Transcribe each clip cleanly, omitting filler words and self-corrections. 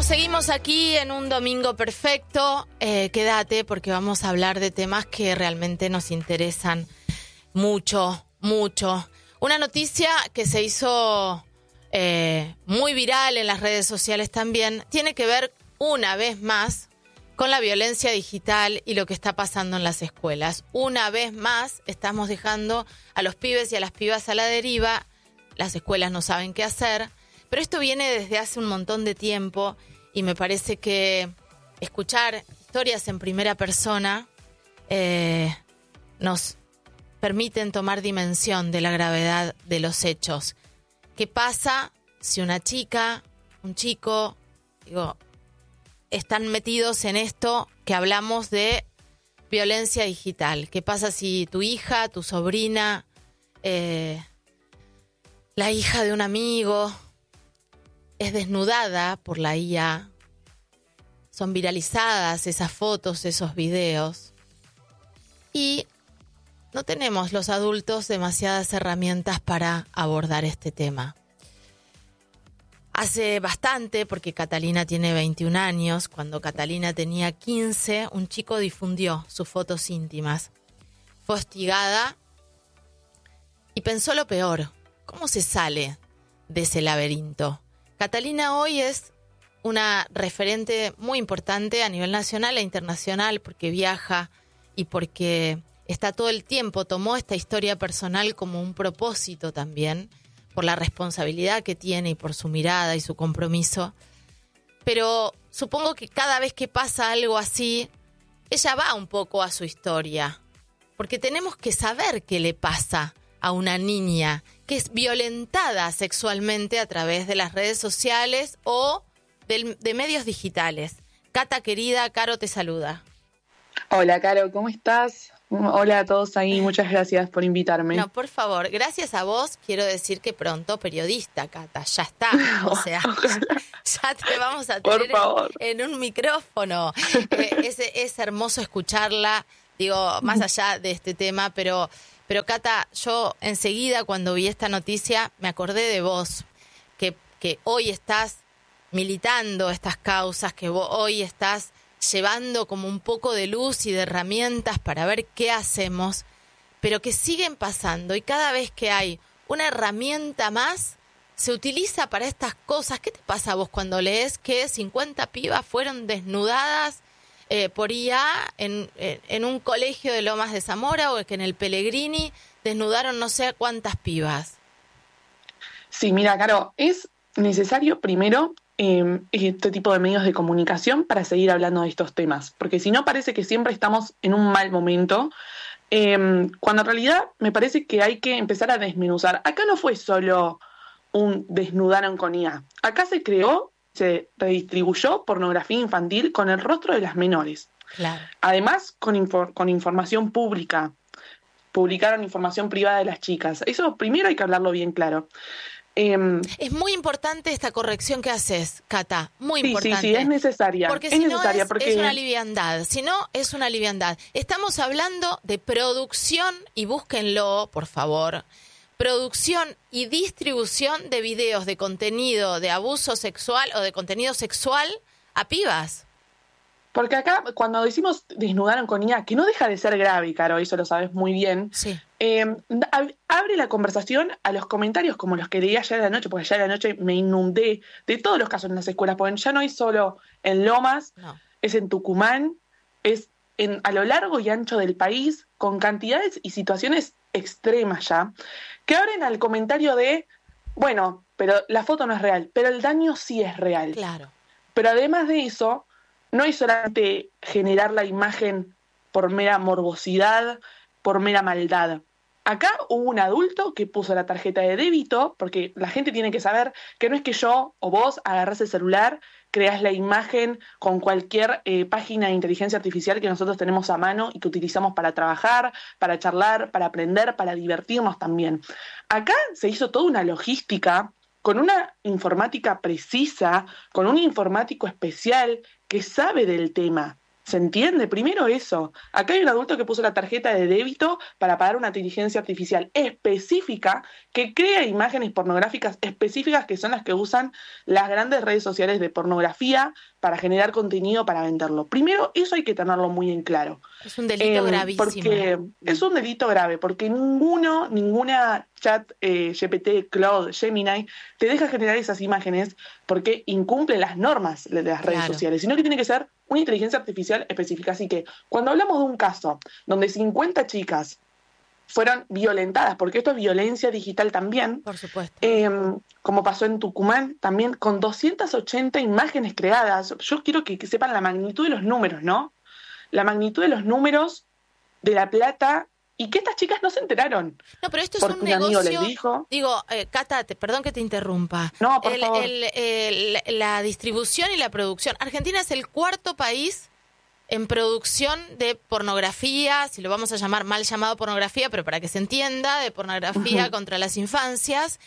seguimos aquí en un domingo perfecto. Quédate porque vamos a hablar de temas que realmente nos interesan mucho, mucho. Una noticia que se hizo muy viral en las redes sociales también tiene que ver una vez más con la violencia digital y lo que está pasando en las escuelas. Una vez más estamos dejando a los pibes y a las pibas a la deriva. Las escuelas no saben qué hacer. Pero esto viene desde hace un montón de tiempo y me parece que escuchar historias en primera persona nos permiten tomar dimensión de la gravedad de los hechos. ¿Qué pasa si una chica, un chico, están metidos en esto que hablamos de violencia digital? ¿Qué pasa si tu hija, tu sobrina, la hija de un amigo es desnudada por la IA? Son viralizadas esas fotos, esos videos. Y no tenemos los adultos demasiadas herramientas para abordar este tema. Hace bastante, porque Catalina tiene 21 años, cuando Catalina tenía 15, un chico difundió sus fotos íntimas. Fue hostigada y pensó lo peor. ¿Cómo se sale de ese laberinto? Catalina hoy es una referente muy importante a nivel nacional e internacional porque viaja y porque está todo el tiempo, tomó esta historia personal como un propósito también, por la responsabilidad que tiene y por su mirada y su compromiso. Pero supongo que cada vez que pasa algo así, ella va un poco a su historia, porque tenemos que saber qué le pasa a una niña que es violentada sexualmente a través de las redes sociales o de medios digitales. Cata, querida, Caro te saluda. Hola, Caro, ¿cómo estás? Hola a todos ahí, muchas gracias por invitarme. No, por favor, gracias a vos, quiero decir que pronto periodista, Cata, ya está. O sea, ya te vamos a tener en un micrófono. Es hermoso escucharla, digo, más allá de este tema, pero Cata, yo enseguida cuando vi esta noticia me acordé de vos, que hoy estás militando estas causas, que vos hoy estás llevando como un poco de luz y de herramientas para ver qué hacemos, pero que siguen pasando y cada vez que hay una herramienta más se utiliza para estas cosas. ¿Qué te pasa a vos cuando lees que 50 pibas fueron desnudadas por IA en un colegio de Lomas de Zamora o que en el Pellegrini desnudaron no sé cuántas pibas? Sí, mira, Caro, es necesario primero este tipo de medios de comunicación para seguir hablando de estos temas, porque si no parece que siempre estamos en un mal momento, cuando en realidad me parece que hay que empezar a desmenuzar. Acá no fue solo un desnudaron con IA, acá se redistribuyó pornografía infantil con el rostro de las menores. Claro. Además, con información pública, publicaron información privada de las chicas. Eso primero hay que hablarlo bien claro. Es muy importante esta corrección que haces, Cata, muy importante. Sí, es necesaria. Porque si no es una liviandad, si no es una liviandad. Estamos hablando de producción, y búsquenlo, por favor, producción y distribución de videos de contenido de abuso sexual o de contenido sexual a pibas. Porque acá, cuando decimos desnudaron con IA, que no deja de ser grave, Caro, eso lo sabes muy bien, sí. Abre la conversación a los comentarios como los que leí ayer de la noche, porque ayer de la noche me inundé de todos los casos en las escuelas, porque ya no es solo en Lomas, no. Es en Tucumán, es a lo largo y ancho del país, con cantidades y situaciones extremas ya, que abren al comentario de, bueno, pero la foto no es real, pero el daño sí es real. Claro. Pero además de eso, no es solamente generar la imagen por mera morbosidad, por mera maldad. Acá hubo un adulto que puso la tarjeta de débito, porque la gente tiene que saber que no es que yo o vos agarrás el celular, creás la imagen con cualquier página de inteligencia artificial que nosotros tenemos a mano y que utilizamos para trabajar, para charlar, para aprender, para divertirnos también. Acá se hizo toda una logística con una informática precisa, con un informático especial que sabe del tema. ¿Se entiende? Primero eso. Acá hay un adulto que puso la tarjeta de débito para pagar una inteligencia artificial específica que crea imágenes pornográficas específicas que son las que usan las grandes redes sociales de pornografía para generar contenido para venderlo. Primero, eso hay que tenerlo muy en claro. Es un delito gravísimo. Porque es un delito grave, porque ninguna chat GPT, Claude, Gemini, te deja generar esas imágenes porque incumple las normas de las redes sociales, sino que tiene que ser una inteligencia artificial específica. Así que cuando hablamos de un caso donde 50 chicas fueron violentadas, porque esto es violencia digital también, por supuesto, como pasó en Tucumán, también con 280 imágenes creadas. Yo quiero que sepan la magnitud de los números, ¿no? La magnitud de los números de la plata y que estas chicas no se enteraron. No, pero esto es porque un negocio. Un amigo les dijo. Digo, Cata, perdón que te interrumpa. No, por favor. La distribución y la producción. Argentina es el cuarto país en producción de pornografía, si lo vamos a llamar mal llamado pornografía, pero para que se entienda, de pornografía contra las infancias.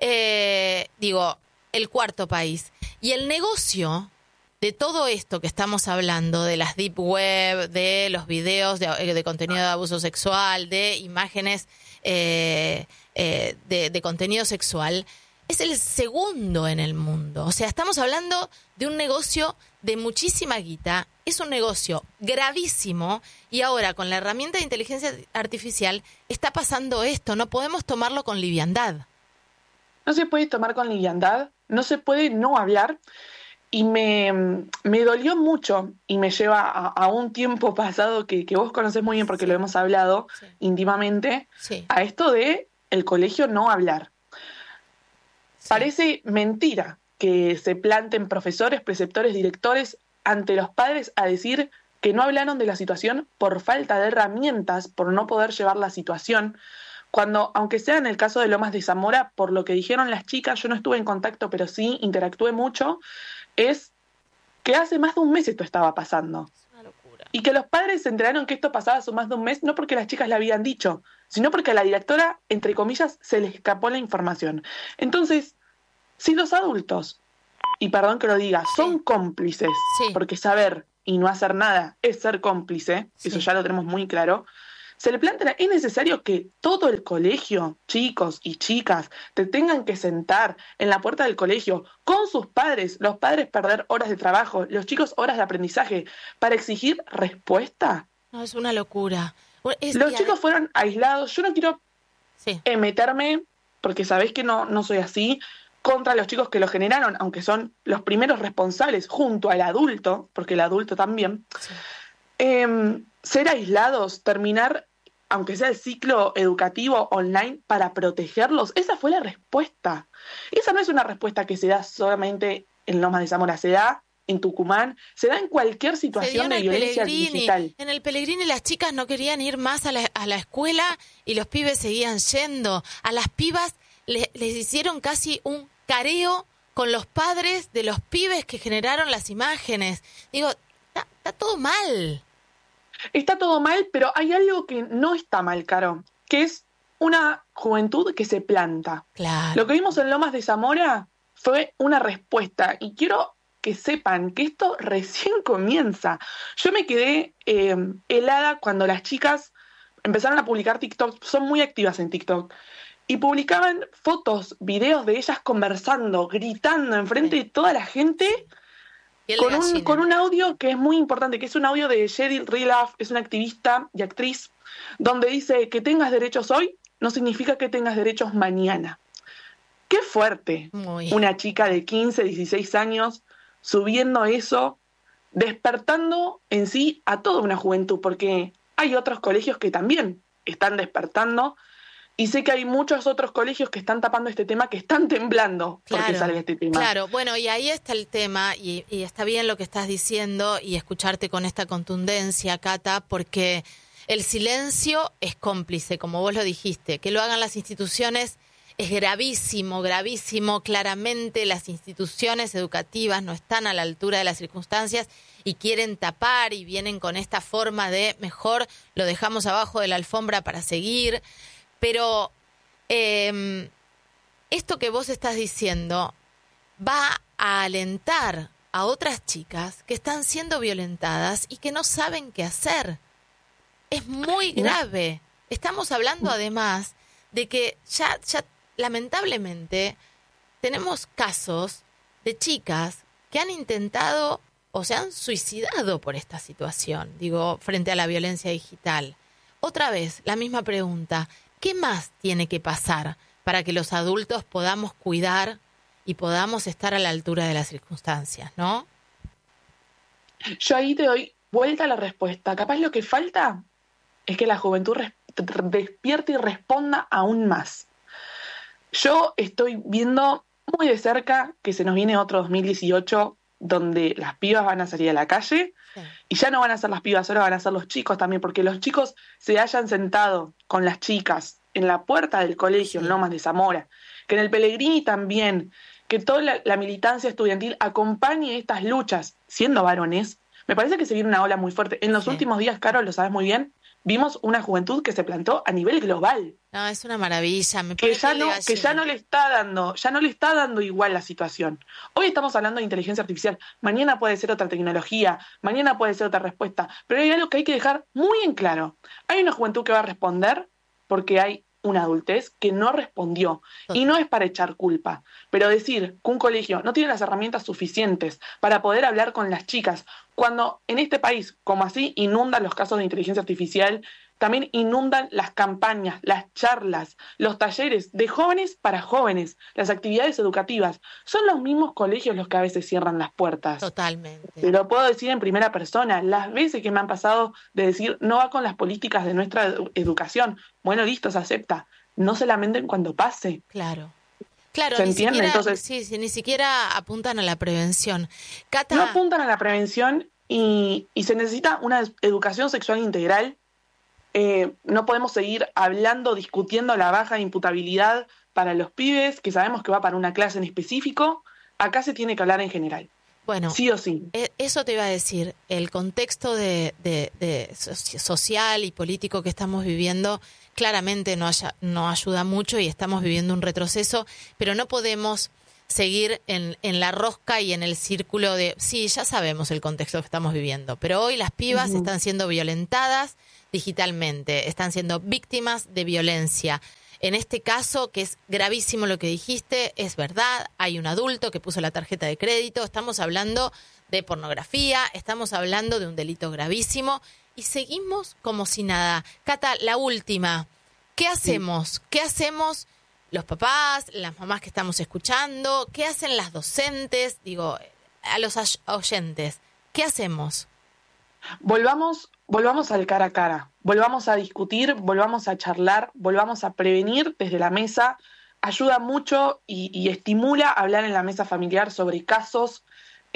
Digo, el cuarto país. Y el negocio de todo esto que estamos hablando, de las deep web, de los videos de contenido de abuso sexual, de imágenes de contenido sexual, es el segundo en el mundo. O sea, estamos hablando de un negocio de muchísima guita, es un negocio gravísimo y ahora con la herramienta de inteligencia artificial está pasando esto, no podemos tomarlo con liviandad. No se puede tomar con liviandad, no se puede no hablar. Y me dolió mucho y me lleva a un tiempo pasado que vos conocés muy bien porque lo hemos hablado íntimamente, a esto de el colegio no hablar. Parece mentira que se planten profesores, preceptores, directores ante los padres a decir que no hablaron de la situación por falta de herramientas, por no poder llevar la situación, cuando, aunque sea en el caso de Lomas de Zamora, por lo que dijeron las chicas, yo no estuve en contacto, pero sí interactué mucho, es que hace más de un mes esto estaba pasando. Es una locura. Y que los padres se enteraron que esto pasaba hace más de un mes, no porque las chicas le habían dicho, sino porque a la directora, entre comillas, se le escapó la información. Entonces, si los adultos, y perdón que lo diga, son cómplices, porque saber y no hacer nada es ser cómplice, eso ya lo tenemos muy claro, se le plantea, es necesario que todo el colegio, chicos y chicas, te tengan que sentar en la puerta del colegio con sus padres, los padres perder horas de trabajo, los chicos horas de aprendizaje, para exigir respuesta. No, es una locura. Los chicos fueron aislados, yo no quiero meterme, porque sabés que no soy así, contra los chicos que lo generaron, aunque son los primeros responsables junto al adulto, porque el adulto también, ser aislados, terminar, aunque sea el ciclo educativo online, para protegerlos, esa fue la respuesta. Esa no es una respuesta que se da solamente en Lomas de Zamora, se da en Tucumán, se da en cualquier situación de violencia digital. En el Pellegrini las chicas no querían ir más a la escuela y los pibes seguían yendo. A las pibas les hicieron casi un careo con los padres de los pibes que generaron las imágenes. Digo, está todo mal. Está todo mal, pero hay algo que no está mal, Caro, que es una juventud que se planta. Claro. Lo que vimos en Lomas de Zamora fue una respuesta, y quiero que sepan que esto recién comienza. Yo me quedé helada cuando las chicas empezaron a publicar TikTok, son muy activas en TikTok, y publicaban fotos, videos de ellas conversando, gritando enfrente de toda la gente, con un audio que es muy importante, que es un audio de Cheryl Rilaf, es una activista y actriz, donde dice que tengas derechos hoy no significa que tengas derechos mañana. Qué fuerte. Una chica de 15, 16 años subiendo eso, despertando en sí a toda una juventud, porque hay otros colegios que también están despertando. Y sé que hay muchos otros colegios que están tapando este tema, que están temblando porque salga este tema. Claro, bueno, y ahí está el tema, y está bien lo que estás diciendo, y escucharte con esta contundencia, Cata, porque el silencio es cómplice, como vos lo dijiste. Que lo hagan las instituciones es gravísimo, gravísimo. Claramente las instituciones educativas no están a la altura de las circunstancias y quieren tapar, y vienen con esta forma de mejor lo dejamos abajo de la alfombra para seguir. Pero esto que vos estás diciendo va a alentar a otras chicas que están siendo violentadas y que no saben qué hacer. Es muy grave. Estamos hablando además de que ya lamentablemente tenemos casos de chicas que han intentado o se han suicidado por esta situación, digo, frente a la violencia digital. Otra vez, la misma pregunta, ¿qué más tiene que pasar para que los adultos podamos cuidar y podamos estar a la altura de las circunstancias, ¿no? Yo ahí te doy vuelta a la respuesta. Capaz lo que falta es que la juventud despierte y responda aún más. Yo estoy viendo muy de cerca que se nos viene otro 2018 donde las pibas van a salir a la calle y ya no van a ser las pibas, ahora van a ser los chicos también, porque los chicos se hayan sentado con las chicas en la puerta del colegio, en Lomas de Zamora, que en el Pellegrini también, que toda la militancia estudiantil acompañe estas luchas, siendo varones, me parece que se viene una ola muy fuerte. En los últimos días, Caro, lo sabes muy bien, vimos una juventud que se plantó a nivel global. No, es una maravilla. Que ya no le está dando igual la situación. Hoy estamos hablando de inteligencia artificial, mañana puede ser otra tecnología, mañana puede ser otra respuesta, pero hay algo que hay que dejar muy en claro. Hay una juventud que va a responder porque hay una adultez que no respondió. Y no es para echar culpa, pero decir que un colegio no tiene las herramientas suficientes para poder hablar con las chicas, cuando en este país, como así, inundan los casos de inteligencia artificial, también inundan las campañas, las charlas, los talleres de jóvenes para jóvenes, las actividades educativas. Son los mismos colegios los que a veces cierran las puertas. Totalmente. Te lo puedo decir en primera persona. Las veces que me han pasado de decir no va con las políticas de nuestra educación, bueno, listo, se acepta. No se lamenten cuando pase. Claro, ¿Se entiende? Entonces, sí, ni siquiera apuntan a la prevención. Cata, no apuntan a la prevención y se necesita una educación sexual integral. No podemos seguir hablando, discutiendo la baja imputabilidad para los pibes, que sabemos que va para una clase en específico. Acá se tiene que hablar en general. Bueno, sí o sí. Eso te iba a decir. El contexto de social y político que estamos viviendo claramente no ayuda mucho y estamos viviendo un retroceso, pero no podemos seguir en la rosca y en el círculo de, sí, ya sabemos el contexto que estamos viviendo, pero hoy las pibas están siendo violentadas digitalmente, están siendo víctimas de violencia. En este caso, que es gravísimo lo que dijiste, es verdad, hay un adulto que puso la tarjeta de crédito, estamos hablando de pornografía, estamos hablando de un delito gravísimo y seguimos como si nada. Cata, la última, ¿qué hacemos? ¿Qué hacemos los papás, las mamás que estamos escuchando? ¿Qué hacen las docentes? Digo, a los oyentes, ¿qué hacemos? Volvamos al cara a cara, volvamos a discutir, volvamos a charlar, volvamos a prevenir desde la mesa. Ayuda mucho y estimula hablar en la mesa familiar sobre casos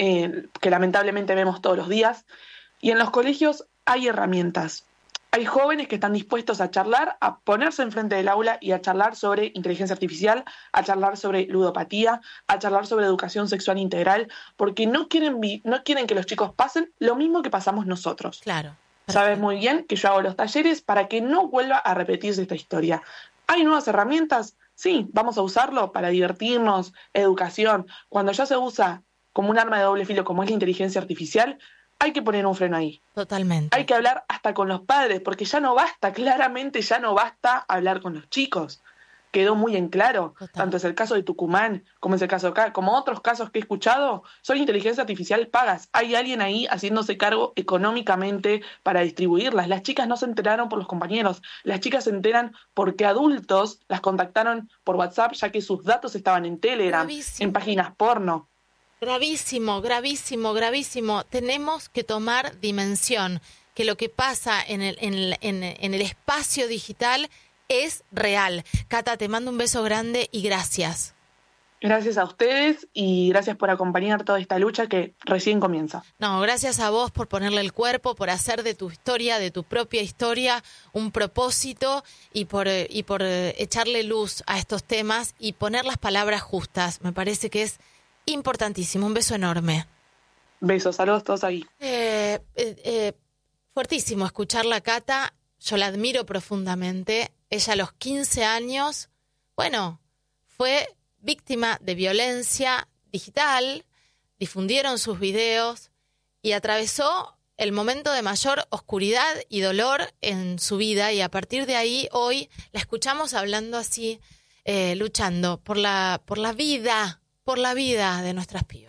que lamentablemente vemos todos los días. Y en los colegios hay herramientas. Hay jóvenes que están dispuestos a charlar, a ponerse enfrente del aula y a charlar sobre inteligencia artificial, a charlar sobre ludopatía, a charlar sobre educación sexual integral, porque no quieren que los chicos pasen lo mismo que pasamos nosotros. Claro. Sabes muy bien que yo hago los talleres para que no vuelva a repetirse esta historia. ¿Hay nuevas herramientas? Sí, vamos a usarlo para divertirnos, educación. Cuando ya se usa como un arma de doble filo como es la inteligencia artificial, hay que poner un freno ahí. Totalmente. Hay que hablar hasta con los padres, porque ya no basta, claramente ya no basta hablar con los chicos. Quedó muy en claro. Total. Tanto es el caso de Tucumán, como es el caso de acá, como otros casos que he escuchado, son inteligencia artificial pagas. Hay alguien ahí haciéndose cargo económicamente para distribuirlas. Las chicas no se enteraron por los compañeros, las chicas se enteran porque adultos las contactaron por WhatsApp, ya que sus datos estaban en Telegram, en páginas porno. Gravísimo, gravísimo, gravísimo. Tenemos que tomar dimensión que lo que pasa en el espacio digital es real. Cata, te mando un beso grande y gracias. Gracias a ustedes y gracias por acompañar toda esta lucha que recién comienza. No, gracias a vos por ponerle el cuerpo, por hacer de tu historia, de tu propia historia, un propósito y por echarle luz a estos temas y poner las palabras justas. Me parece que es importantísimo. Un beso enorme. Besos, saludos todos ahí. Fuertísimo escucharla, Cata. Yo la admiro profundamente. Ella a los 15 años, bueno, fue víctima de violencia digital, difundieron sus videos y atravesó el momento de mayor oscuridad y dolor en su vida, y a partir de ahí hoy la escuchamos hablando así, luchando por la vida de nuestras pibas.